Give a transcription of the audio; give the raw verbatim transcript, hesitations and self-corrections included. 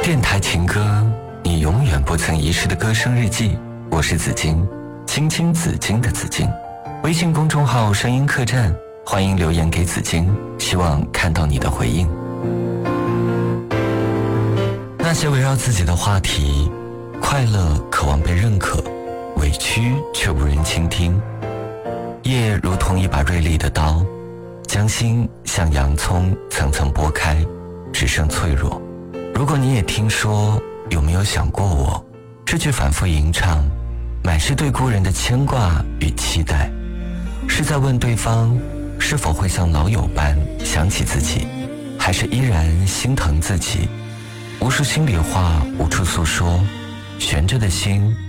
电台情歌，你永远不曾遗失的歌声日记。我是紫金，青青紫金的紫金。微信公众号声音客栈，欢迎留言给紫金，希望看到你的回应。那些围绕自己的话题，快乐渴望被认可，委屈却无人倾听。夜如同一把锐利的刀，将心像洋葱层层剥开，只剩脆弱。如果你也听说，有没有想过我？这句反复吟唱，满是对故人的牵挂与期待，是在问对方是否会像老友般想起自己，还是依然心疼自己。无数心里话无处诉说，悬着的心